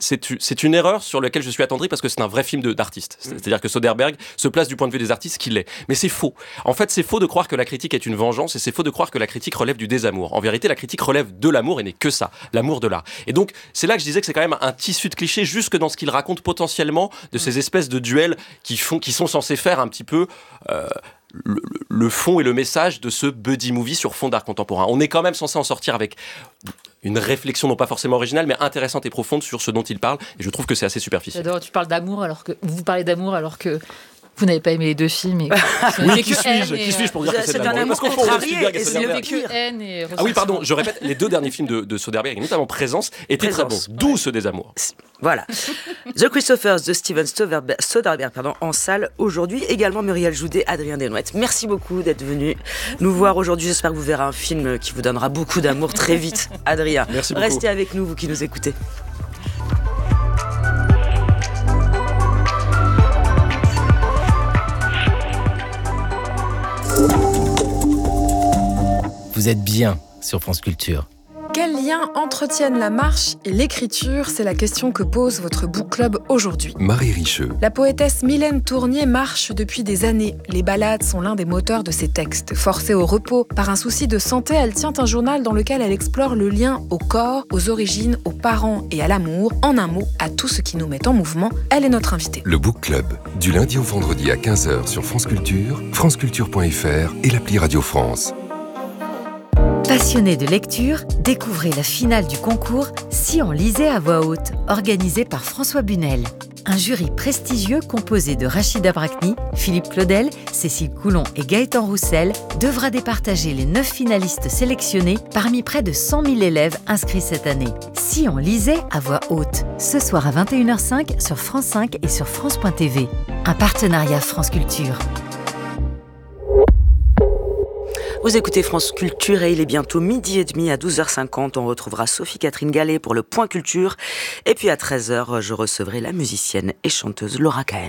c'est une erreur sur laquelle je suis attendri parce que c'est un vrai film d'artiste. C'est-à-dire que Soderbergh se place du point de vue des artistes qu'il est. Mais c'est faux. En fait, c'est faux de croire que la critique est une vengeance et c'est faux de croire que la critique relève du désamour. En vérité, la critique relève de l'amour et n'est que ça, l'amour de l'art. Et donc, c'est là que je disais que c'est quand même un tissu de clichés jusque dans ce qu'il raconte potentiellement de ces espèces de duels qui sont censés faire un petit peu le fond et le message de ce buddy movie sur fond d'art contemporain. On est quand même censé en sortir avec une réflexion non pas forcément originale, mais intéressante et profonde sur ce dont il parle. Et je trouve que c'est assez superficiel. J'adore, tu parles d'amour vous parlez d'amour alors que vous n'avez pas aimé les deux films. Oui, qui suis-je pour dire que c'est de l'amour? Parce qu'on contrarié et Soderbergh. Ah oui, pardon, je répète, les deux derniers films de Soderbergh, et notamment Présence, étaient très bons. D'où ce désamour. Voilà. The Christophers de Steven Soderbergh, en salle aujourd'hui. Également Muriel Joudet, Adrien Desnouettes. Merci beaucoup d'être venu nous voir aujourd'hui. J'espère que vous verrez un film qui vous donnera beaucoup d'amour très vite. Adrien, merci beaucoup. Restez avec nous, vous qui nous écoutez. Vous êtes bien sur France Culture. Quel lien entretiennent la marche et l'écriture? C'est la question que pose votre book club aujourd'hui. Marie Richeux. La poétesse Mylène Tournier marche depuis des années. Les ballades sont l'un des moteurs de ses textes. Forcée au repos par un souci de santé, elle tient un journal dans lequel elle explore le lien au corps, aux origines, aux parents et à l'amour. En un mot, à tout ce qui nous met en mouvement. Elle est notre invitée. Le book club, du lundi au vendredi à 15h sur France Culture, franceculture.fr et l'appli Radio France. Passionné de lecture, découvrez la finale du concours Si on lisait à voix haute, organisé par François Bunel. Un jury prestigieux composé de Rachida Brakni, Philippe Claudel, Cécile Coulon et Gaëtan Roussel devra départager les 9 finalistes sélectionnés parmi près de 100 000 élèves inscrits cette année. Si on lisait à voix haute, ce soir à 21h05 sur France 5 et sur France.tv. Un partenariat France Culture. Vous écoutez France Culture et il est bientôt 12h30 à 12h50. On retrouvera Sophie-Catherine Gallet pour le Point Culture. Et puis à 13h, je recevrai la musicienne et chanteuse Laura Cahen.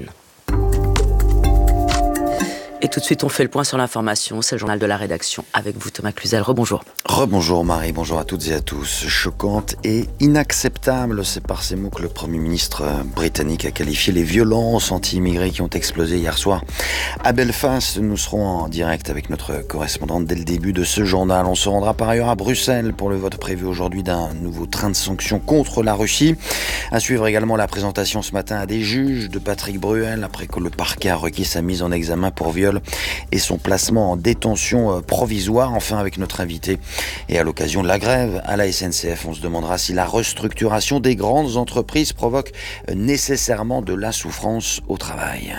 Et tout de suite, on fait le point sur l'information. C'est le journal de la rédaction. Avec vous, Thomas Cluzel. Rebonjour. Rebonjour Marie, bonjour à toutes et à tous. Choquante et inacceptable, c'est par ces mots que le Premier ministre britannique a qualifié les violences anti-immigrés qui ont explosé hier soir à Belfast. Nous serons en direct avec notre correspondante dès le début de ce journal. On se rendra par ailleurs à Bruxelles pour le vote prévu aujourd'hui d'un nouveau train de sanctions contre la Russie. À suivre également la présentation ce matin à des juges de Patrick Bruel après que le parquet a requis sa mise en examen pour viol et son placement en détention provisoire. Enfin, avec notre invité et à l'occasion de la grève à la SNCF, on se demandera si la restructuration des grandes entreprises provoque nécessairement de la souffrance au travail.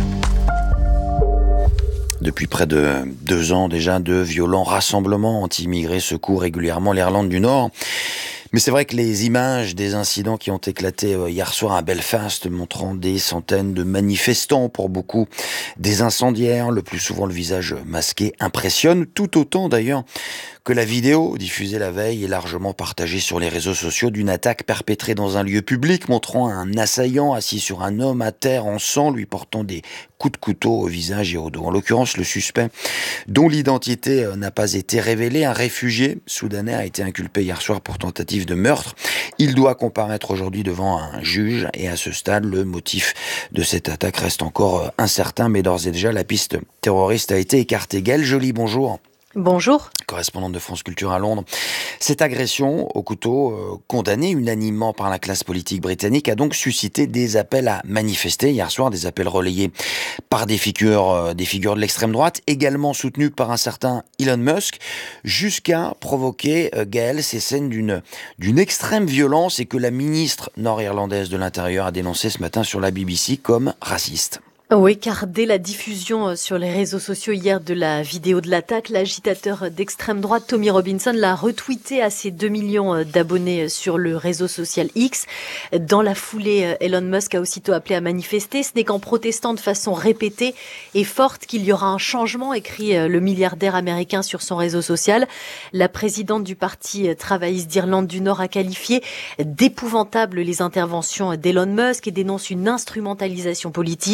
Depuis près de 2 ans déjà, de violents rassemblements anti-immigrés secouent régulièrement l'Irlande du Nord. Mais c'est vrai que les images des incidents qui ont éclaté hier soir à Belfast, montrant des centaines de manifestants, pour beaucoup des incendiaires, le plus souvent le visage masqué, impressionnent tout autant d'ailleurs que la vidéo diffusée la veille est largement partagée sur les réseaux sociaux d'une attaque perpétrée dans un lieu public, montrant un assaillant assis sur un homme à terre en sang, lui portant des coups de couteau au visage et au dos. En l'occurrence, le suspect, dont l'identité n'a pas été révélée, un réfugié soudanais, a été inculpé hier soir pour tentative de meurtre. Il doit comparaître aujourd'hui devant un juge et à ce stade, le motif de cette attaque reste encore incertain, mais d'ores et déjà, la piste terroriste a été écartée. Gaëlle Joly, bonjour. Bonjour. Correspondante de France Culture à Londres. Cette agression au couteau, condamnée unanimement par la classe politique britannique, a donc suscité des appels à manifester hier soir, des appels relayés par des figures de l'extrême droite, également soutenus par un certain Elon Musk, jusqu'à provoquer, Gaëlle, ces scènes d'une extrême violence et que la ministre nord-irlandaise de l'Intérieur a dénoncé ce matin sur la BBC comme raciste. Oui, car dès la diffusion sur les réseaux sociaux hier de la vidéo de l'attaque, l'agitateur d'extrême droite Tommy Robinson l'a retweeté à ses 2 millions d'abonnés sur le réseau social X. Dans la foulée, Elon Musk a aussitôt appelé à manifester. Ce n'est qu'en protestant de façon répétée et forte qu'il y aura un changement, écrit le milliardaire américain sur son réseau social. La présidente du parti travailliste d'Irlande du Nord a qualifié d'épouvantables les interventions d'Elon Musk et dénonce une instrumentalisation politique.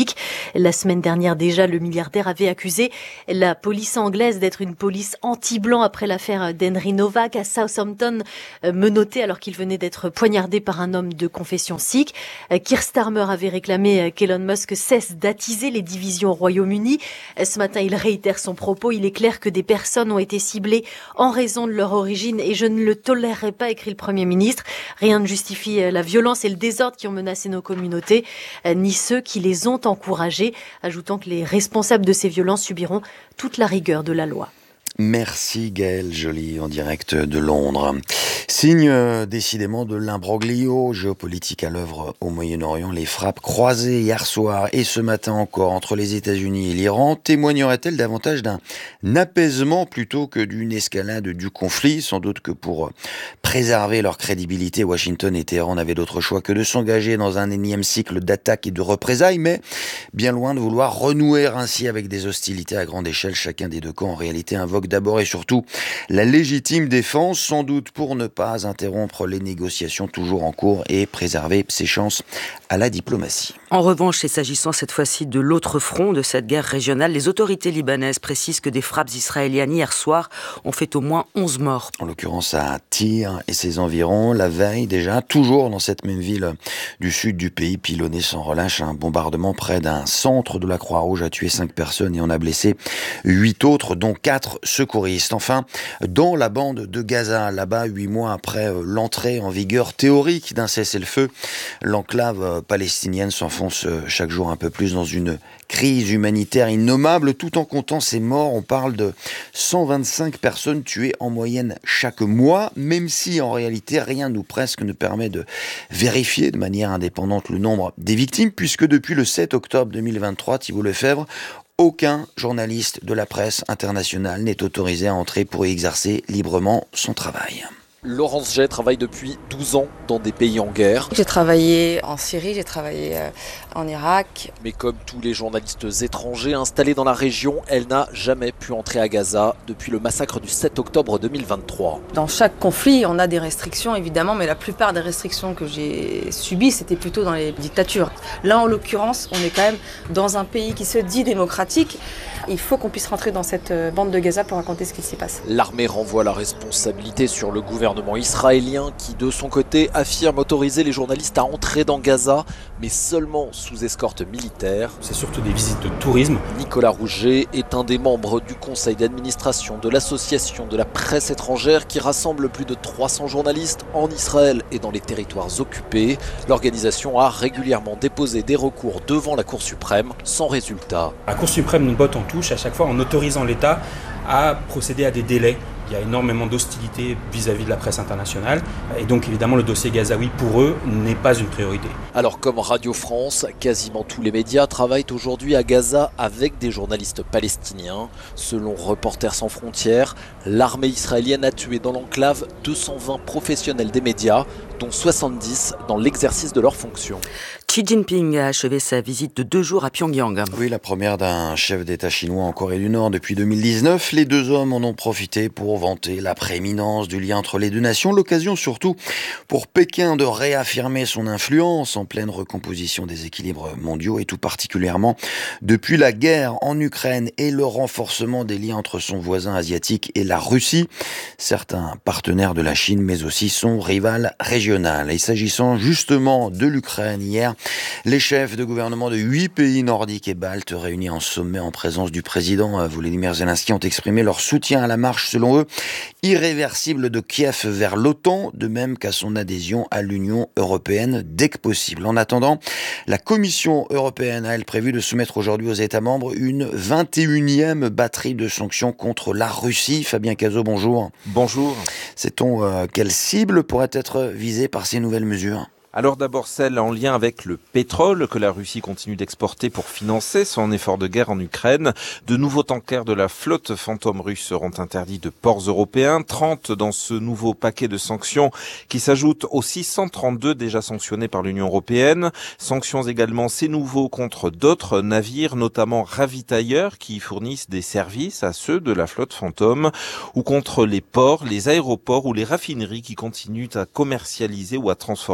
La semaine dernière déjà, le milliardaire avait accusé la police anglaise d'être une police anti-blanc après l'affaire d'Henry Novak à Southampton, menotté alors qu'il venait d'être poignardé par un homme de confession sikh. Keir Starmer avait réclamé qu'Elon Musk cesse d'attiser les divisions au Royaume-Uni. Ce matin, il réitère son propos. Il est clair que des personnes ont été ciblées en raison de leur origine et je ne le tolérerai pas, écrit le Premier ministre. Rien ne justifie la violence et le désordre qui ont menacé nos communautés, ni ceux qui les ont encouragés, ajoutant que les responsables de ces violences subiront toute la rigueur de la loi. Merci Gaël Joly en direct de Londres. Signe décidément de l'imbroglio géopolitique à l'œuvre au Moyen-Orient, les frappes croisées hier soir et ce matin encore entre les États-Unis et l'Iran témoigneraient-elles davantage d'un apaisement plutôt que d'une escalade du conflit? Sans doute que pour préserver leur crédibilité, Washington et Téhéran n'avaient d'autre choix que de s'engager dans un énième cycle d'attaques et de représailles, mais bien loin de vouloir renouer ainsi avec des hostilités à grande échelle. Chacun des deux camps en réalité invoque d'abord et surtout la légitime défense, sans doute pour ne pas interrompre les négociations toujours en cours et préserver ses chances à la diplomatie. En revanche, et s'agissant cette fois-ci de l'autre front de cette guerre régionale, les autorités libanaises précisent que des frappes israéliennes hier soir ont fait au moins 11 morts. En l'occurrence à Tyr et ses environs, la veille déjà, toujours dans cette même ville du sud du pays, pilonné sans relâche, un bombardement près d'un centre de la Croix-Rouge a tué 5 personnes et en a blessé 8 autres, dont 4 secouristes. Enfin, dans la bande de Gaza, là-bas, 8 mois après l'entrée en vigueur théorique d'un cessez-le-feu, l'enclave palestinienne s'enfonce chaque jour un peu plus dans une crise humanitaire innommable. Tout en comptant ces morts, on parle de 125 personnes tuées en moyenne chaque mois, même si en réalité rien ou presque ne permet de vérifier de manière indépendante le nombre des victimes, puisque depuis le 7 octobre 2023, Thibault Lefebvre, aucun journaliste de la presse internationale n'est autorisé à entrer pour y exercer librement son travail. Laurence Jay travaille depuis 12 ans dans des pays en guerre. J'ai travaillé en Syrie, j'ai travaillé en Irak. Mais comme tous les journalistes étrangers installés dans la région, elle n'a jamais pu entrer à Gaza depuis le massacre du 7 octobre 2023. Dans chaque conflit, on a des restrictions évidemment, mais la plupart des restrictions que j'ai subies, c'était plutôt dans les dictatures. Là, en l'occurrence, on est quand même dans un pays qui se dit démocratique. Il faut qu'on puisse rentrer dans cette bande de Gaza pour raconter ce qui s'y passe. L'armée renvoie la responsabilité sur le gouvernement israélien qui, de son côté, affirme autoriser les journalistes à entrer dans Gaza, mais seulement sous escorte militaire. C'est surtout des visites de tourisme. Nicolas Rouget est un des membres du conseil d'administration de l'association de la presse étrangère qui rassemble plus de 300 journalistes en Israël et dans les territoires occupés. L'organisation a régulièrement déposé des recours devant la Cour suprême sans résultat. La Cour suprême nous botte en touche à chaque fois en autorisant l'État à procéder à des délais. Il y a énormément d'hostilité vis-à-vis de la presse internationale et donc évidemment le dossier gazaoui pour eux n'est pas une priorité. Alors comme Radio France, quasiment tous les médias travaillent aujourd'hui à Gaza avec des journalistes palestiniens. Selon Reporters sans frontières, l'armée israélienne a tué dans l'enclave 220 professionnels des médias, dont 70 dans l'exercice de leurs fonctions. Xi Jinping a achevé sa visite de 2 jours à Pyongyang. Oui, la première d'un chef d'État chinois en Corée du Nord depuis 2019. Les deux hommes en ont profité pour vanter la prééminence du lien entre les deux nations. L'occasion surtout pour Pékin de réaffirmer son influence en pleine recomposition des équilibres mondiaux et tout particulièrement depuis la guerre en Ukraine et le renforcement des liens entre son voisin asiatique et la Russie. Certains partenaires de la Chine mais aussi son rival régional. Et s'agissant justement de l'Ukraine hier, les chefs de gouvernement de 8 pays nordiques et baltes réunis en sommet en présence du président Volodymyr Zelensky ont exprimé leur soutien à la marche, selon eux, irréversible de Kiev vers l'OTAN, de même qu'à son adhésion à l'Union européenne dès que possible. En attendant, la Commission européenne a, elle, prévu de soumettre aujourd'hui aux États membres une 21e batterie de sanctions contre la Russie. Fabien Cazot, bonjour. Bonjour. Sait-on quelle cible pourrait être visée par ces nouvelles mesures ? Alors d'abord celle en lien avec le pétrole que la Russie continue d'exporter pour financer son effort de guerre en Ukraine. De nouveaux tankers de la flotte fantôme russe seront interdits de ports européens. 30 dans ce nouveau paquet de sanctions qui s'ajoutent aux 632 déjà sanctionnés par l'Union européenne. Sanctions également, c'est nouveau, contre d'autres navires, notamment ravitailleurs qui fournissent des services à ceux de la flotte fantôme, ou contre les ports, les aéroports ou les raffineries qui continuent à commercialiser ou à transformer du pétrole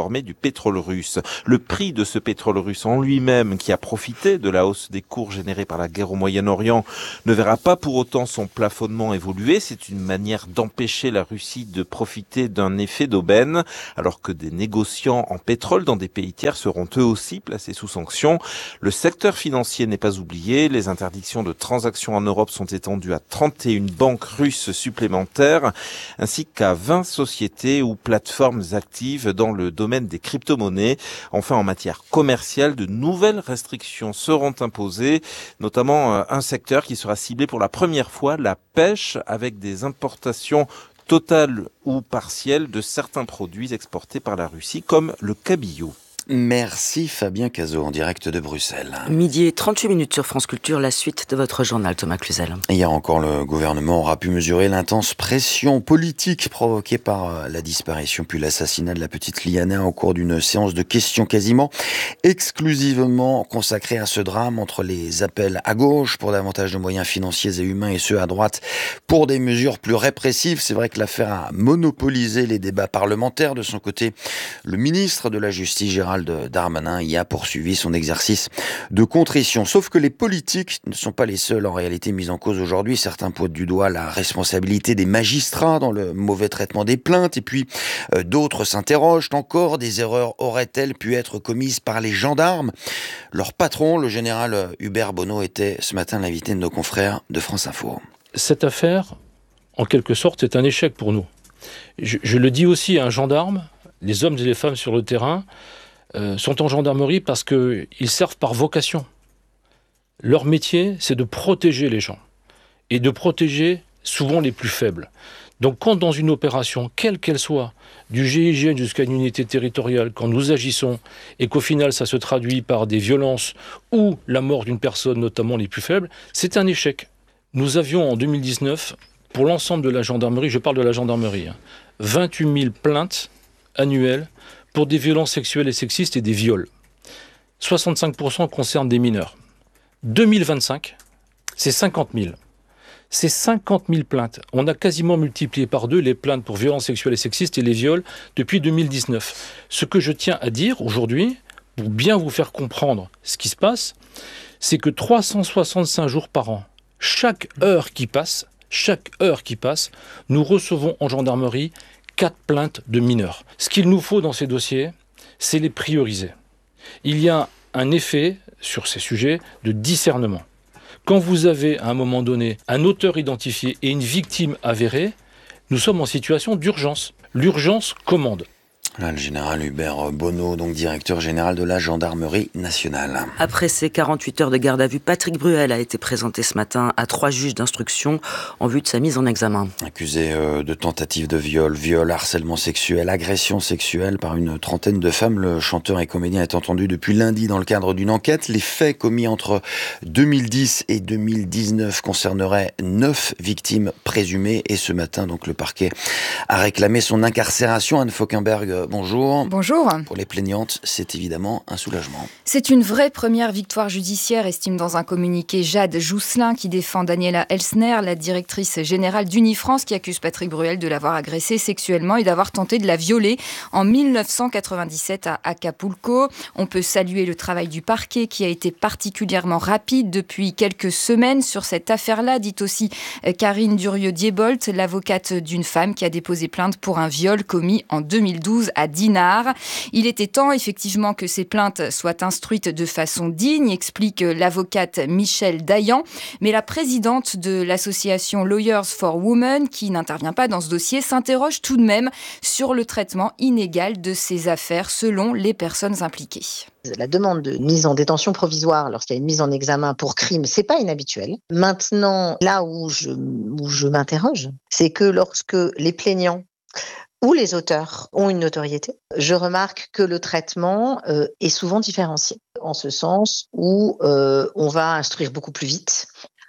pétrole russe. Le prix de ce pétrole russe en lui-même, qui a profité de la hausse des cours générée par la guerre au Moyen-Orient, ne verra pas pour autant son plafonnement évoluer. C'est une manière d'empêcher la Russie de profiter d'un effet d'aubaine, alors que des négociants en pétrole dans des pays tiers seront eux aussi placés sous sanctions. Le secteur financier n'est pas oublié. Les interdictions de transactions en Europe sont étendues à 31 banques russes supplémentaires, ainsi qu'à 20 sociétés ou plateformes actives dans le domaine des crypto-monnaies. Enfin, en matière commerciale, de nouvelles restrictions seront imposées, notamment un secteur qui sera ciblé pour la première fois, la pêche, avec des importations totales ou partielles de certains produits exportés par la Russie, comme le cabillaud. Merci Fabien Cazot en direct de Bruxelles. 12h38 sur France Culture, la suite de votre journal, Thomas Cluzel. Hier encore, le gouvernement aura pu mesurer l'intense pression politique provoquée par la disparition puis l'assassinat de la petite Liana au cours d'une séance de questions quasiment exclusivement consacrée à ce drame, entre les appels à gauche pour davantage de moyens financiers et humains et ceux à droite pour des mesures plus répressives. C'est vrai que l'affaire a monopolisé les débats parlementaires. De son côté, le ministre de la Justice, Gérald Darmanin, y a poursuivi son exercice de contrition. Sauf que les politiques ne sont pas les seuls en réalité mis en cause aujourd'hui. Certains pointent du doigt la responsabilité des magistrats dans le mauvais traitement des plaintes, et puis d'autres s'interrogent encore, des erreurs auraient-elles pu être commises par les gendarmes? Leur patron, le général Hubert Bonneau, était ce matin l'invité de nos confrères de France Info. Cette affaire, en quelque sorte, est un échec pour nous. Je le dis aussi à un gendarme, les hommes et les femmes sur le terrain sont en gendarmerie parce qu'ils servent par vocation. Leur métier, c'est de protéger les gens et de protéger souvent les plus faibles. Donc quand dans une opération, quelle qu'elle soit, du GIGN jusqu'à une unité territoriale, quand nous agissons et qu'au final ça se traduit par des violences ou la mort d'une personne, notamment les plus faibles, c'est un échec. Nous avions en 2019, pour l'ensemble de la gendarmerie, je parle de la gendarmerie, 28 000 plaintes annuelles pour des violences sexuelles et sexistes et des viols. 65% concernent des mineurs. 2025, c'est 50 000. C'est 50 000 plaintes. On a quasiment multiplié par 2 les plaintes pour violences sexuelles et sexistes et les viols depuis 2019. Ce que je tiens à dire aujourd'hui, pour bien vous faire comprendre ce qui se passe, c'est que 365 jours par an, chaque heure qui passe, nous recevons en gendarmerie 4 plaintes de mineurs. Ce qu'il nous faut dans ces dossiers, c'est les prioriser. Il y a un effet sur ces sujets de discernement. Quand vous avez à un moment donné un auteur identifié et une victime avérée, nous sommes en situation d'urgence. L'urgence commande. Là, le général Hubert Bonneau, donc directeur général de la gendarmerie nationale. Après ces 48 heures de garde à vue, Patrick Bruel a été présenté ce matin à 3 juges d'instruction en vue de sa mise en examen. Accusé de tentative de viol, harcèlement sexuel, agression sexuelle par une trentaine de femmes, le chanteur et comédien est entendu depuis lundi dans le cadre d'une enquête. Les faits commis entre 2010 et 2019 concerneraient 9 victimes présumées, et ce matin, donc, le parquet a réclamé son incarcération. Anne Fauquemberg, bonjour. Bonjour. Pour les plaignantes, c'est évidemment un soulagement. C'est une vraie première victoire judiciaire, estime dans un communiqué Jade Jousselin, qui défend Daniela Elsner, la directrice générale d'Unifrance, qui accuse Patrick Bruel de l'avoir agressée sexuellement et d'avoir tenté de la violer en 1997 à Acapulco. On peut saluer le travail du parquet qui a été particulièrement rapide depuis quelques semaines sur cette affaire-là, dit aussi Karine Durieux-Diebolt, l'avocate d'une femme qui a déposé plainte pour un viol commis en 2012 à Dinard. Il était temps effectivement que ces plaintes soient instruites de façon digne, explique l'avocate Michèle Dayan, mais la présidente de l'association Lawyers for Women, qui n'intervient pas dans ce dossier, s'interroge tout de même sur le traitement inégal de ces affaires selon les personnes impliquées. La demande de mise en détention provisoire lorsqu'il y a une mise en examen pour crime, c'est pas inhabituel. Maintenant, là où je m'interroge, c'est que lorsque les plaignants ou les auteurs ont une notoriété, je remarque que le traitement est souvent différencié, en ce sens où on va instruire beaucoup plus vite,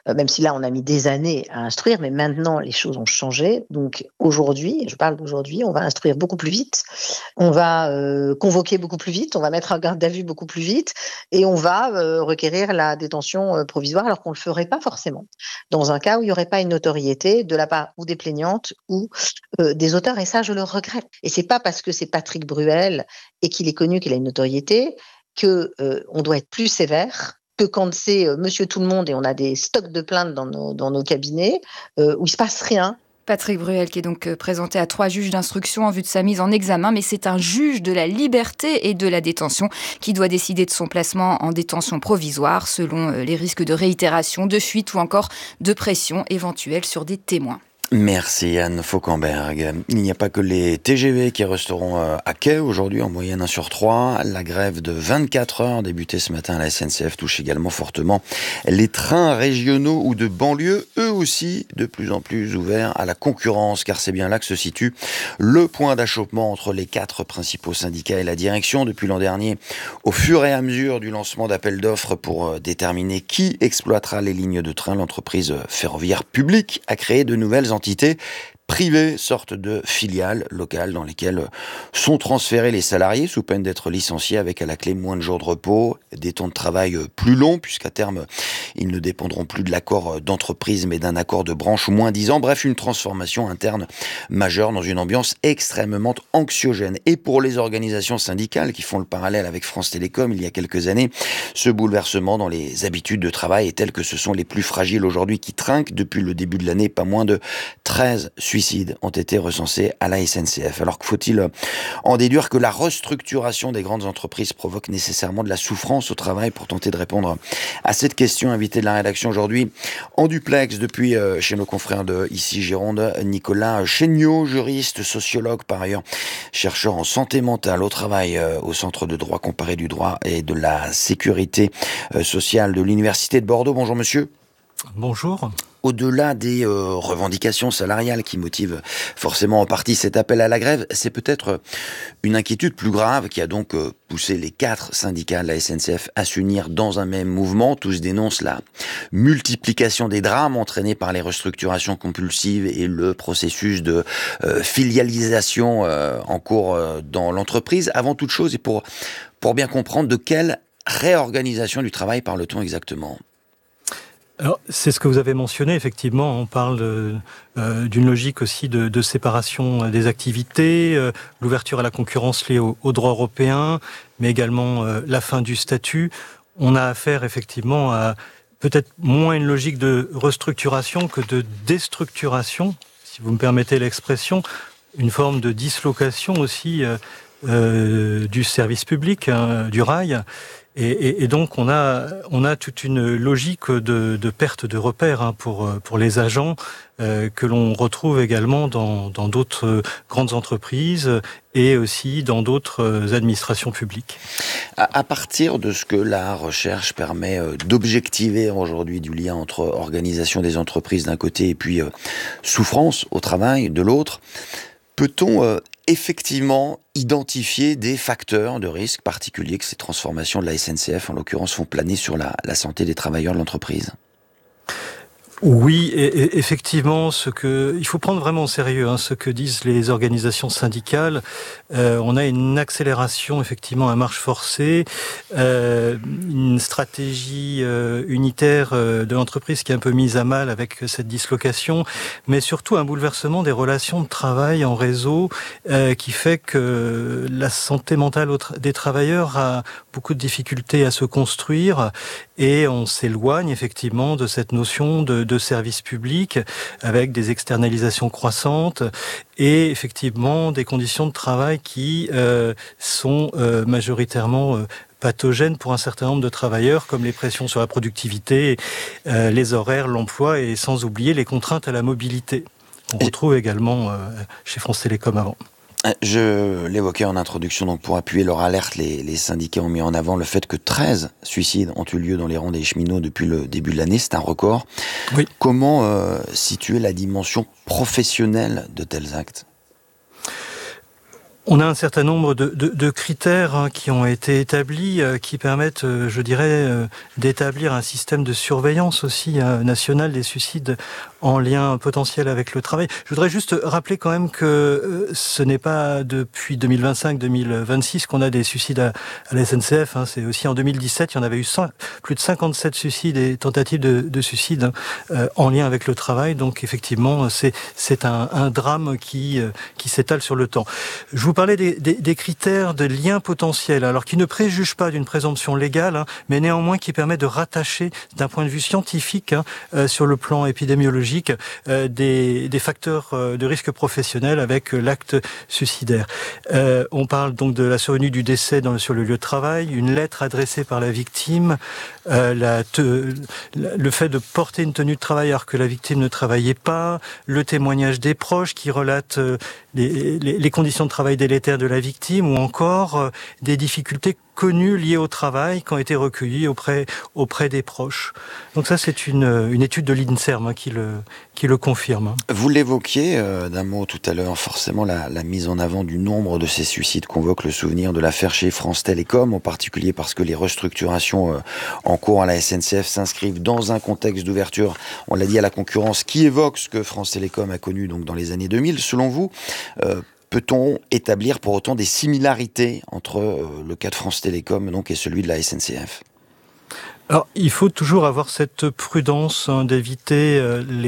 même si là, on a mis des années à instruire, mais maintenant, les choses ont changé. Donc aujourd'hui, je parle d'aujourd'hui, on va instruire beaucoup plus vite, on va convoquer beaucoup plus vite, on va mettre en garde à vue beaucoup plus vite, et on va requérir la détention provisoire, alors qu'on ne le ferait pas forcément, dans un cas où il n'y aurait pas une notoriété de la part ou des plaignantes ou des auteurs, et ça, je le regrette. Et c'est pas parce que c'est Patrick Bruel et qu'il est connu, qu'il a une notoriété, que on doit être plus sévère que quand c'est Monsieur Tout le Monde et on a des stocks de plaintes dans nos cabinets où il se passe rien. Patrick Bruel qui est donc présenté à 3 juges d'instruction en vue de sa mise en examen, mais c'est un juge de la liberté et de la détention qui doit décider de son placement en détention provisoire selon les risques de réitération, de fuite ou encore de pression éventuelle sur des témoins. Merci Anne Fauquemberg. Il n'y a pas que les TGV qui resteront à quai aujourd'hui, en moyenne 1 sur 3. La grève de 24 heures débutée ce matin à la SNCF touche également fortement les trains régionaux ou de banlieue, eux aussi de plus en plus ouverts à la concurrence, car c'est bien là que se situe le point d'achoppement entre les 4 principaux syndicats et la direction depuis l'an dernier, au fur et à mesure du lancement d'appels d'offres pour déterminer qui exploitera les lignes de train. L'entreprise ferroviaire publique a créé de nouvelles entités privées, sorte de filiales locales dans lesquelles sont transférés les salariés sous peine d'être licenciés, avec à la clé moins de jours de repos, des temps de travail plus longs, puisqu'à terme, ils ne dépendront plus de l'accord d'entreprise, mais d'un accord de branche moins 10 ans. Bref, une transformation interne majeure dans une ambiance extrêmement anxiogène. Et pour les organisations syndicales qui font le parallèle avec France Télécom il y a quelques années, ce bouleversement dans les habitudes de travail est tel que ce sont les plus fragiles aujourd'hui qui trinquent. Depuis le début de l'année, pas moins de 13 suicides ont été recensés à la SNCF. Alors que faut-il en déduire que la restructuration des grandes entreprises provoque nécessairement de la souffrance au travail? Pour tenter de répondre à cette question, invité de la rédaction aujourd'hui en duplex depuis chez nos confrères de Ici Gironde, Nicolas Chéniaud, juriste, sociologue, par ailleurs chercheur en santé mentale au travail au Centre de droit comparé du droit et de la sécurité sociale de l'Université de Bordeaux. Bonjour monsieur. Bonjour. Au-delà des revendications salariales qui motivent forcément en partie cet appel à la grève, c'est peut-être une inquiétude plus grave qui a donc poussé les 4 syndicats de la SNCF à s'unir dans un même mouvement. Tous dénoncent la multiplication des drames entraînés par les restructurations compulsives et le processus de filialisation en cours dans l'entreprise. Avant toute chose, et pour bien comprendre, de quelle réorganisation du travail parle-t-on exactement ? Alors, c'est ce que vous avez mentionné, effectivement, on parle d'une logique aussi de séparation des activités, l'ouverture à la concurrence liée au droit européen, mais également la fin du statut. On a affaire effectivement à peut-être moins une logique de restructuration que de déstructuration, si vous me permettez l'expression, une forme de dislocation aussi du service public, du rail. Et donc on a toute une logique de perte de repères pour les agents que l'on retrouve également dans d'autres grandes entreprises et aussi dans d'autres administrations publiques. À partir de ce que la recherche permet d'objectiver aujourd'hui du lien entre organisation des entreprises d'un côté et puis souffrance au travail de l'autre, peut-on effectivement identifier des facteurs de risque particuliers que ces transformations de la SNCF, en l'occurrence, font planer sur la santé des travailleurs de l'entreprise? Oui, et effectivement, il faut prendre vraiment au sérieux ce que disent les organisations syndicales. On a une accélération effectivement à marche forcée, une stratégie unitaire de l'entreprise qui est un peu mise à mal avec cette dislocation, mais surtout un bouleversement des relations de travail en réseau qui fait que la santé mentale des travailleurs a beaucoup de difficultés à se construire et on s'éloigne effectivement de cette notion de service public avec des externalisations croissantes et effectivement des conditions de travail qui sont majoritairement pathogènes pour un certain nombre de travailleurs, comme les pressions sur la productivité, les horaires, l'emploi et sans oublier les contraintes à la mobilité. On retrouve également chez France Télécom avant. Je l'évoquais en introduction, donc pour appuyer leur alerte, les syndicats ont mis en avant le fait que 13 suicides ont eu lieu dans les rangs des cheminots depuis le début de l'année. C'est un record. Oui. Comment situer la dimension professionnelle de tels actes ? On a un certain nombre de critères qui ont été établis, qui permettent, je dirais, d'établir un système de surveillance aussi national des suicides en lien potentiel avec le travail. Je voudrais juste rappeler quand même que ce n'est pas depuis 2025-2026 qu'on a des suicides à la SNCF. C'est aussi en 2017, il y en avait eu plus de 57 suicides et tentatives de suicide en lien avec le travail. Donc effectivement, c'est un drame qui s'étale sur le temps. Je vous parlais des critères de lien potentiel, alors qui ne préjugent pas d'une présomption légale, mais néanmoins qui permet de rattacher d'un point de vue scientifique sur le plan épidémiologique des facteurs de risque professionnel avec l'acte suicidaire. On parle donc de la survenue du décès sur le lieu de travail, une lettre adressée par la victime, le fait de porter une tenue de travail alors que la victime ne travaillait pas, le témoignage des proches qui relatent les conditions de travail délétères de la victime, ou encore des difficultés connues liées au travail qui ont été recueillies auprès des proches. Donc ça, c'est une étude de l'INSERM qui le confirme. Vous l'évoquiez d'un mot tout à l'heure, forcément la mise en avant du nombre de ces suicides convoque le souvenir de l'affaire chez France Télécom, en particulier parce que les restructurations en cours à la SNCF s'inscrivent dans un contexte d'ouverture, on l'a dit, à la concurrence qui évoque ce que France Télécom a connu donc dans les années 2000. Selon vous, peut-on établir pour autant des similarités entre le cas de France Télécom donc, et celui de la SNCF ? Alors, il faut toujours avoir cette prudence d'éviter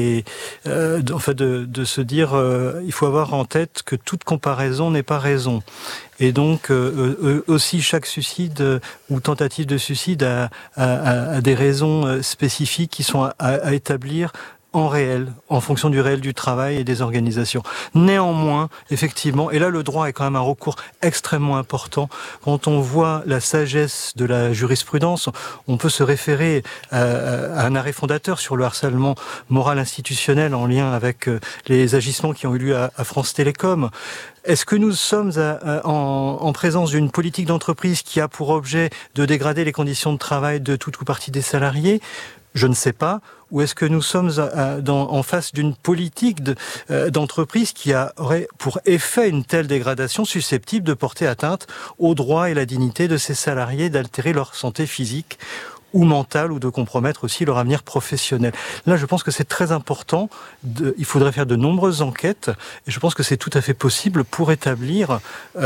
de se dire, il faut avoir en tête que toute comparaison n'est pas raison. Et donc, aussi, chaque suicide ou tentative de suicide a des raisons spécifiques qui sont à établir en réel, en fonction du réel du travail et des organisations. Néanmoins, effectivement, et là le droit est quand même un recours extrêmement important, quand on voit la sagesse de la jurisprudence, on peut se référer à un arrêt fondateur sur le harcèlement moral institutionnel en lien avec les agissements qui ont eu lieu à France Télécom. Est-ce que nous sommes en présence d'une politique d'entreprise qui a pour objet de dégrader les conditions de travail de toute ou partie des salariés ? Je ne sais pas. Ou est-ce que nous sommes en face d'une politique d'entreprise qui aurait pour effet une telle dégradation susceptible de porter atteinte aux droits et la dignité de ses salariés, d'altérer leur santé physique ou mentale, ou de compromettre aussi leur avenir professionnel. Là, je pense que c'est très important. Il faudrait faire de nombreuses enquêtes, et je pense que c'est tout à fait possible pour établir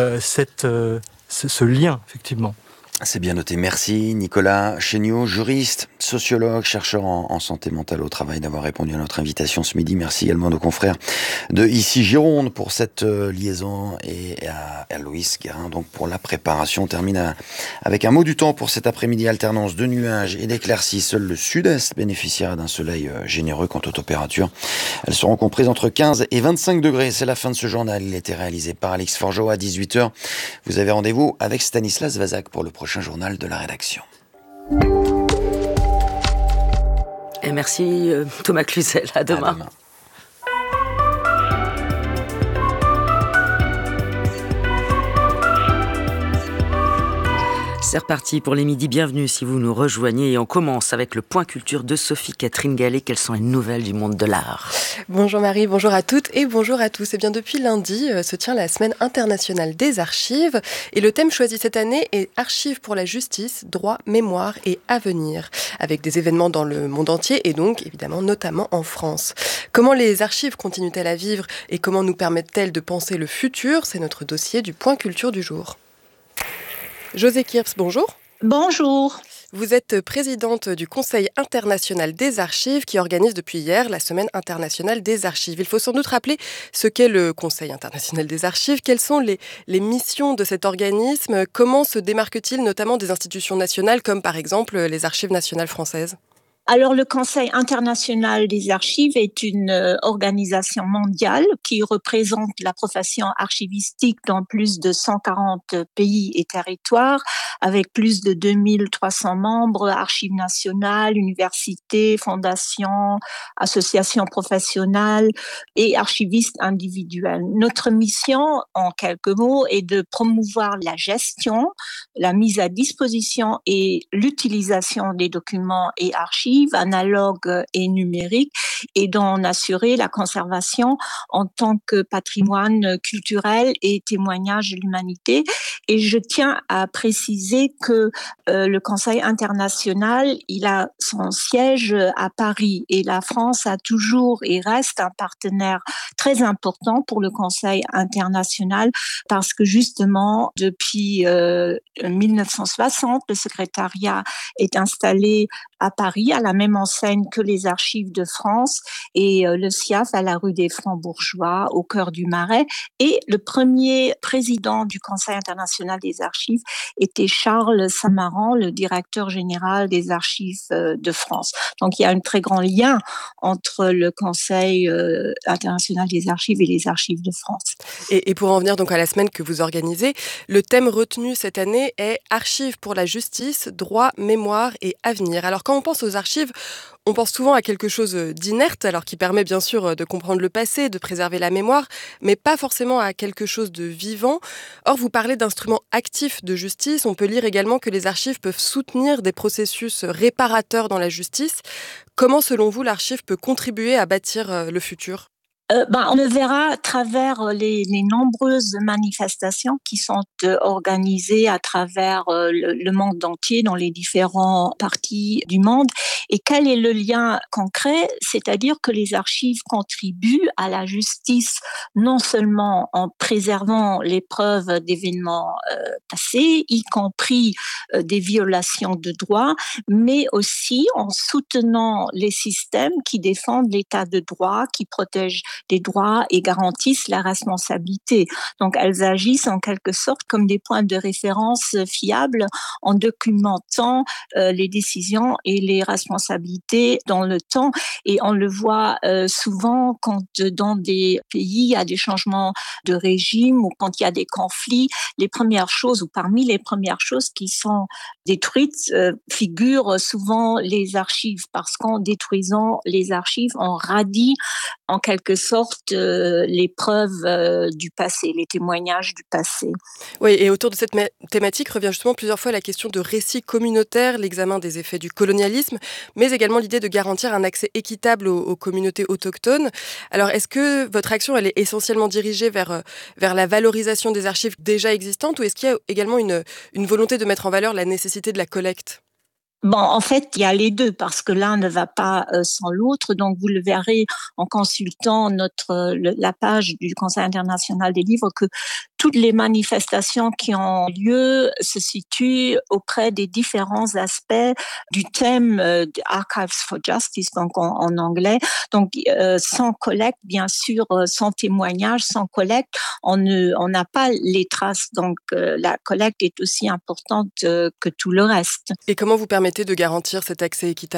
ce lien, effectivement. C'est bien noté. Merci Nicolas Chéniaud, juriste, sociologue, chercheur en santé mentale au travail, d'avoir répondu à notre invitation ce midi. Merci également à nos confrères de Ici Gironde pour cette liaison, et à Loïs Guérin donc pour la préparation. On termine avec un mot du temps pour cet après-midi. Alternance de nuages et d'éclaircies. Seul le sud-est bénéficiera d'un soleil généreux. Quant aux températures, elles seront comprises entre 15 et 25 degrés. C'est la fin de ce journal. Il a été réalisé par Alix Forgeau. À 18h, vous avez rendez-vous avec Stanislas Vazak pour le prochain journal de la rédaction. Et merci Thomas Cluzel. À demain. À demain. C'est reparti pour les midis. Bienvenue si vous nous rejoignez. Et on commence avec le point culture de Sophie-Catherine Gallet. Quelles sont les nouvelles du monde de l'art ? Bonjour Marie, bonjour à toutes et bonjour à tous. Et bien depuis lundi se tient la Semaine internationale des archives. Et le thème choisi cette année est Archives pour la justice, droit, mémoire et avenir. Avec des événements dans le monde entier et donc évidemment notamment en France. Comment les archives continuent-elles à vivre et comment nous permettent-elles de penser le futur ? C'est notre dossier du point culture du jour. José Kirps, bonjour. Bonjour. Vous êtes présidente du Conseil international des archives qui organise depuis hier la Semaine internationale des archives. Il faut sans doute rappeler ce qu'est le Conseil international des archives, quelles sont les missions de cet organisme, comment se démarque-t-il notamment des institutions nationales comme par exemple les Archives nationales françaises ? Alors, le Conseil international des archives est une organisation mondiale qui représente la profession archivistique dans plus de 140 pays et territoires, avec plus de 2300 membres, archives nationales, universités, fondations, associations professionnelles et archivistes individuels. Notre mission, en quelques mots, est de promouvoir la gestion, la mise à disposition et l'utilisation des documents et archives archives analogues et numériques et d'en assurer la conservation en tant que patrimoine culturel et témoignage de l'humanité. Et je tiens à préciser que le Conseil international, il a son siège à Paris et la France a toujours et reste un partenaire très important pour le Conseil international parce que justement, depuis 1960, le secrétariat est installé à Paris, à la même enseigne que les Archives de France et le SIAF à la rue des Francs-Bourgeois, au cœur du Marais. Et le premier président du Conseil international des archives était Charles Samaran, le directeur général des Archives de France. Donc il y a un très grand lien entre le Conseil international des archives et les Archives de France. Et pour en venir donc à la semaine que vous organisez, le thème retenu cette année est Archives pour la justice, droit, mémoire et avenir. Alors quand on pense aux archives, on pense souvent à quelque chose d'inerte, alors qui permet bien sûr de comprendre le passé, de préserver la mémoire, mais pas forcément à quelque chose de vivant. Or, vous parlez d'instruments actifs de justice. On peut lire également que les archives peuvent soutenir des processus réparateurs dans la justice. Comment, selon vous, l'archive peut contribuer à bâtir le futur ? On le verra à travers les nombreuses manifestations qui sont organisées à travers le monde entier dans les différentes parties du monde. Et quel est le lien concret ? C'est-à-dire que les archives contribuent à la justice non seulement en préservant les preuves d'événements passés, y compris des violations de droits, mais aussi en soutenant les systèmes qui défendent l'état de droit, qui protègent des droits et garantissent la responsabilité. Donc, elles agissent en quelque sorte comme des points de référence fiables en documentant les décisions et les responsabilités dans le temps. Et on le voit souvent quand dans des pays, il y a des changements de régime ou quand il y a des conflits, les premières choses ou parmi les premières choses qui sont détruites figurent souvent les archives parce qu'en détruisant les archives, on radie en quelque sorte les preuves du passé, les témoignages du passé. Oui, et autour de cette thématique revient justement plusieurs fois la question de récits communautaires, l'examen des effets du colonialisme, mais également l'idée de garantir un accès équitable aux communautés autochtones. Alors, est-ce que votre action elle est essentiellement dirigée vers la valorisation des archives déjà existantes ou est-ce qu'il y a également une volonté de mettre en valeur la nécessité de la collecte ? En fait, il y a les deux parce que l'un ne va pas sans l'autre. Donc, vous le verrez en consultant la page du Conseil international des livres que toutes les manifestations qui ont lieu se situent auprès des différents aspects du thème Archives for Justice, donc en anglais. Donc, sans collecte, bien sûr, sans témoignage, sans collecte, on n'a pas les traces. Donc, la collecte est aussi importante que tout le reste. Et comment vous permettez de garantir cet accès équitable ?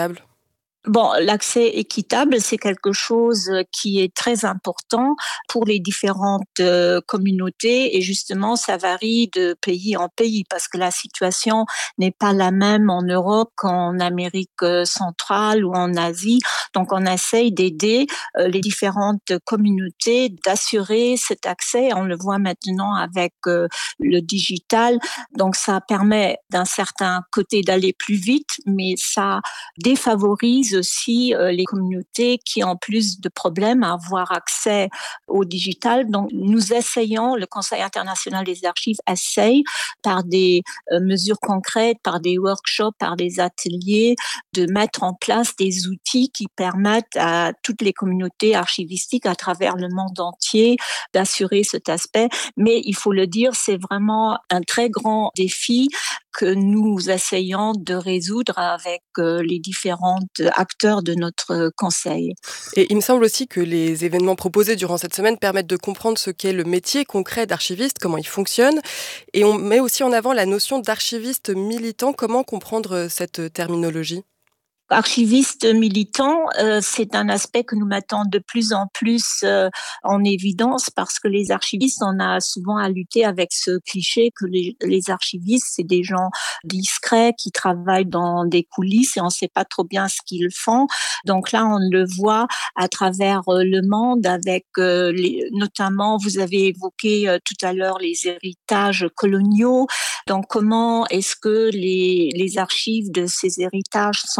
L'accès équitable, c'est quelque chose qui est très important pour les différentes communautés et justement, ça varie de pays en pays parce que la situation n'est pas la même en Europe qu'en Amérique centrale ou en Asie. Donc, on essaye d'aider les différentes communautés d'assurer cet accès. On le voit maintenant avec le digital. Donc, ça permet d'un certain côté d'aller plus vite, mais ça défavorise aussi les communautés qui ont plus de problèmes à avoir accès au digital. Donc, nous essayons, le Conseil international des archives essaye par des mesures concrètes, par des workshops, par des ateliers, de mettre en place des outils qui permettent à toutes les communautés archivistiques à travers le monde entier d'assurer cet aspect. Mais il faut le dire, c'est vraiment un très grand défi que nous essayons de résoudre avec les différents acteurs de notre conseil. Et il me semble aussi que les événements proposés durant cette semaine permettent de comprendre ce qu'est le métier concret d'archiviste, comment il fonctionne. Et on met aussi en avant la notion d'archiviste militant. Comment comprendre cette terminologie ? Archiviste militant, c'est un aspect que nous mettons de plus en plus en évidence parce que les archivistes, on a souvent à lutter avec ce cliché que les archivistes, c'est des gens discrets qui travaillent dans des coulisses et on ne sait pas trop bien ce qu'ils font. Donc là, on le voit à travers le monde avec notamment, vous avez évoqué tout à l'heure les héritages coloniaux. Donc comment est-ce que les archives de ces héritages sont partagées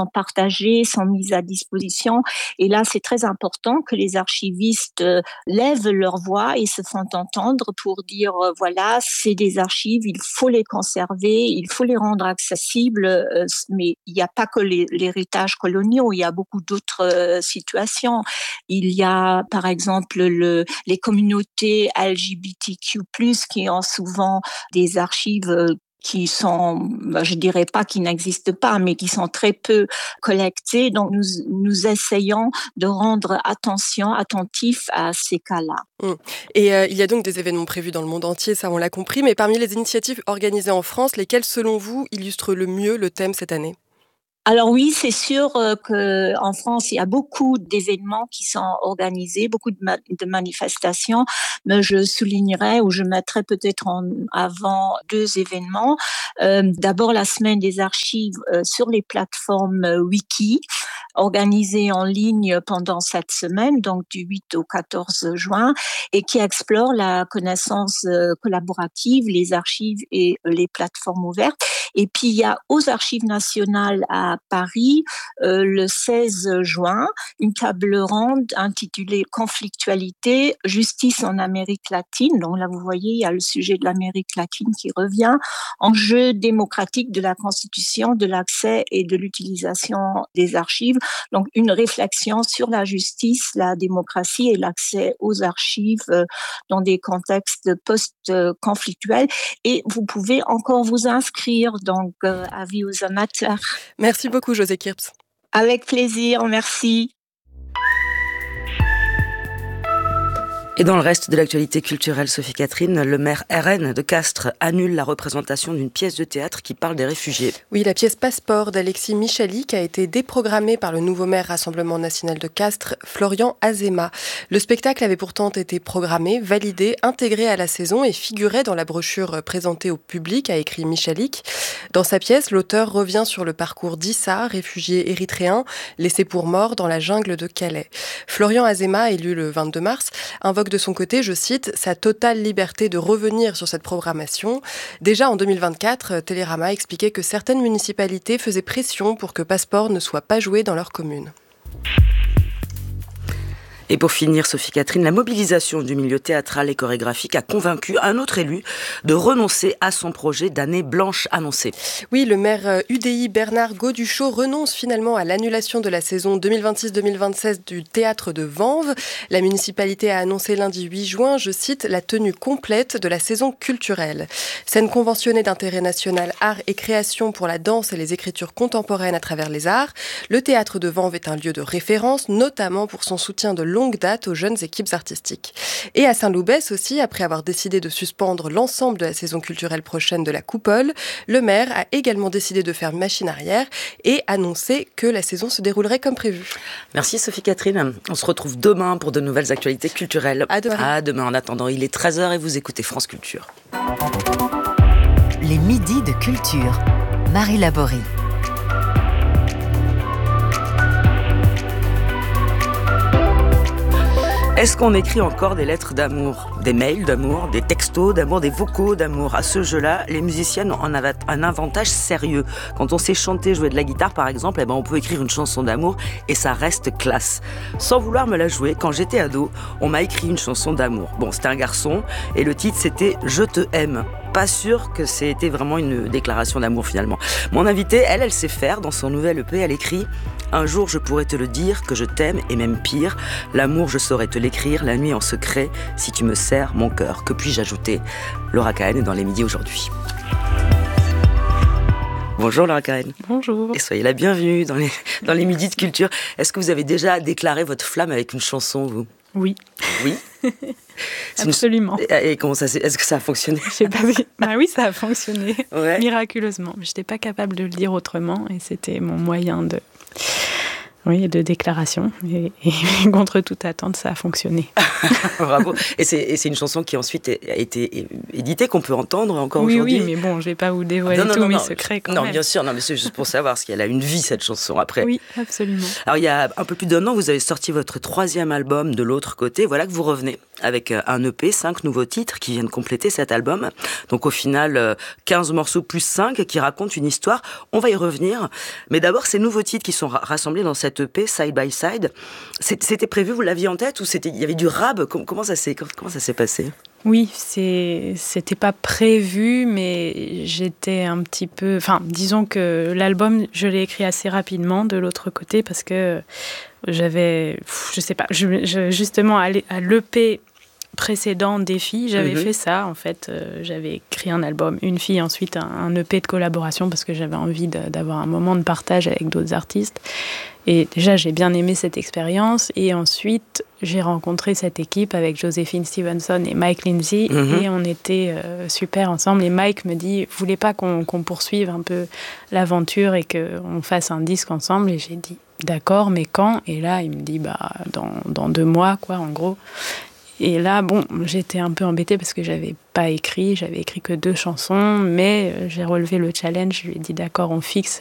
partagées, sont mises à disposition. Et là, c'est très important que les archivistes lèvent leur voix et se font entendre pour dire, voilà, c'est des archives, il faut les conserver, il faut les rendre accessibles, mais il n'y a pas que l'héritage colonial, il y a beaucoup d'autres situations. Il y a, par exemple, les communautés LGBTQ+, qui ont souvent des archives qui sont, je dirais pas qui n'existent pas, mais qui sont très peu collectées. Donc, nous essayons de rendre attentifs à ces cas-là. Et il y a donc des événements prévus dans le monde entier, ça on l'a compris, mais parmi les initiatives organisées en France, lesquelles, selon vous, illustrent le mieux le thème cette année ? Alors oui, c'est sûr qu'en France, il y a beaucoup d'événements qui sont organisés, beaucoup de manifestations, mais je soulignerais ou je mettrais peut-être en avant 2 événements. D'abord, la semaine des archives sur les plateformes Wiki, organisée en ligne pendant cette semaine, donc du 8 au 14 juin, et qui explore la connaissance collaborative, les archives et les plateformes ouvertes. Et puis, il y a aux Archives nationales à Paris, le 16 juin, une table ronde intitulée « Conflictualité, justice en Amérique latine ». Donc là, vous voyez, il y a le sujet de l'Amérique latine qui revient. Enjeux démocratiques de la Constitution, de l'accès et de l'utilisation des archives. Donc, une réflexion sur la justice, la démocratie et l'accès aux archives dans des contextes post-conflictuels. Et vous pouvez encore vous inscrire, donc avis aux amateurs. Merci beaucoup, José Kirps. Avec plaisir, merci. Et dans le reste de l'actualité culturelle, Sophie Catherine, le maire RN de Castres annule la représentation d'une pièce de théâtre qui parle des réfugiés. Oui, la pièce Passeport d'Alexis Michalik a été déprogrammée par le nouveau maire Rassemblement National de Castres, Florian Azéma. Le spectacle avait pourtant été programmé, validé, intégré à la saison et figurait dans la brochure présentée au public, a écrit Michalik. Dans sa pièce, l'auteur revient sur le parcours d'Issa, réfugié érythréen, laissé pour mort dans la jungle de Calais. Florian Azéma, élu le 22 mars, invoque de son côté, je cite, sa totale liberté de revenir sur cette programmation. Déjà en 2024, Télérama expliquait que certaines municipalités faisaient pression pour que Passeport ne soit pas joué dans leur commune. Et pour finir, Sophie Catherine, la mobilisation du milieu théâtral et chorégraphique a convaincu un autre élu de renoncer à son projet d'année blanche annoncé. Oui, le maire UDI Bernard Gauduchot renonce finalement à l'annulation de la saison 2026-2027 du théâtre de Vanves. La municipalité a annoncé lundi 8 juin, je cite, la tenue complète de la saison culturelle. Scène conventionnée d'intérêt national, art et création pour la danse et les écritures contemporaines à travers les arts. Le théâtre de Vanves est un lieu de référence, notamment pour son soutien de longue date aux jeunes équipes artistiques. Et à Saint-Loubès aussi, après avoir décidé de suspendre l'ensemble de la saison culturelle prochaine de la Coupole, le maire a également décidé de faire machine arrière et annoncé que la saison se déroulerait comme prévu. Merci Sophie Catherine. On se retrouve demain pour de nouvelles actualités culturelles. À demain. À demain. En attendant, il est 13h et vous écoutez France Culture. Les midis de culture. Marie Laborie. Est-ce qu'on écrit encore des lettres d'amour, des mails d'amour, des textos d'amour, des vocaux d'amour ? À ce jeu-là, les musiciennes ont un avantage sérieux. Quand on sait chanter, jouer de la guitare par exemple, on peut écrire une chanson d'amour et ça reste classe. Sans vouloir me la jouer, quand j'étais ado, on m'a écrit une chanson d'amour. Bon, c'était un garçon et le titre c'était « Je te aime ». Pas sûr que c'était vraiment une déclaration d'amour finalement. Mon invitée, elle sait faire. Dans son nouvel EP, elle écrit « Un jour je pourrais te le dire que je t'aime et même pire. L'amour je saurais te l'écrire la nuit en secret si tu me serres mon cœur. Que puis-je ajouter ?» Laura Cahen est dans les midis aujourd'hui. Bonjour Laura Cahen. Bonjour. Et soyez la bienvenue dans les midis de culture. Est-ce que vous avez déjà déclaré votre flamme avec une chanson, vous ? Oui. Oui. Absolument. Et comment ça, est-ce que ça a fonctionné ? Bah oui, ça a fonctionné. Ouais. Miraculeusement. Je n'étais pas capable de le dire autrement et c'était mon moyen Oui, de déclaration. Et contre toute attente, ça a fonctionné. Bravo. Et c'est une chanson qui ensuite a été éditée, qu'on peut entendre encore aujourd'hui. Oui, mais bon, je ne vais pas vous dévoiler tous mes secrets quand même. Non, bien sûr, mais c'est juste pour savoir, parce qu'elle a une vie, cette chanson, après. Oui, absolument. Alors, il y a un peu plus d'1 an, vous avez sorti votre 3e album, De l'autre côté. Voilà que vous revenez avec un EP, 5 nouveaux titres qui viennent compléter cet album. Donc, au final, 15 morceaux plus 5 qui racontent une histoire. On va y revenir. Mais d'abord, ces nouveaux titres qui sont rassemblés dans cette EP, Side by Side, c'était prévu, vous l'aviez en tête, ou il y avait du rap? Comment ça s'est passé? Oui, c'était pas prévu, mais j'étais un petit peu... Enfin, disons que l'album, je l'ai écrit assez rapidement de l'autre côté, parce que j'avais... Je sais pas, justement, à l'EP précédent des filles, j'avais fait ça, en fait. J'avais écrit un album, une fille, ensuite un EP de collaboration, parce que j'avais envie d'avoir un moment de partage avec d'autres artistes. Et déjà, j'ai bien aimé cette expérience. Et ensuite, j'ai rencontré cette équipe avec Joséphine Stevenson et Mike Lindsay. Et on était super ensemble. Et Mike me dit, vous voulez pas qu'on poursuive un peu l'aventure et qu'on fasse un disque ensemble? Et j'ai dit, d'accord, mais quand? Et là, il me dit, dans 2 mois, quoi, en gros. Et là, bon, j'étais un peu embêtée parce que j'avais écrit que 2 chansons, mais j'ai relevé le challenge, je lui ai dit d'accord, on fixe